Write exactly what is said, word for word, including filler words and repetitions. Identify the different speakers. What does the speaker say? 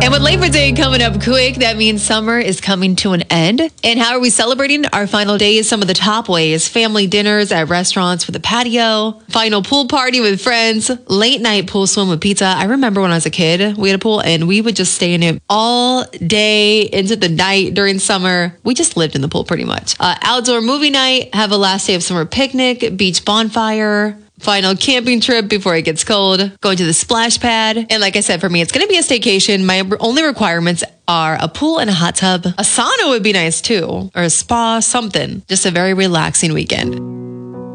Speaker 1: And with Labor Day coming up quick, that means summer is coming to an end. And how are we celebrating our final days? Some of the top ways: family dinners at restaurants with a patio, final pool party with friends, late night pool swim with pizza. I remember when I was a kid, we had a pool and we would just stay in it all day into the night during summer. We just lived in the pool pretty much. Uh, outdoor movie night, have a last day of summer picnic, beach bonfire, final camping trip before it gets cold, going to the splash pad. And like I said, for me, it's going to be a staycation. My only requirements are a pool and a hot tub. A sauna would be nice too, or a spa, something. Just a very relaxing weekend.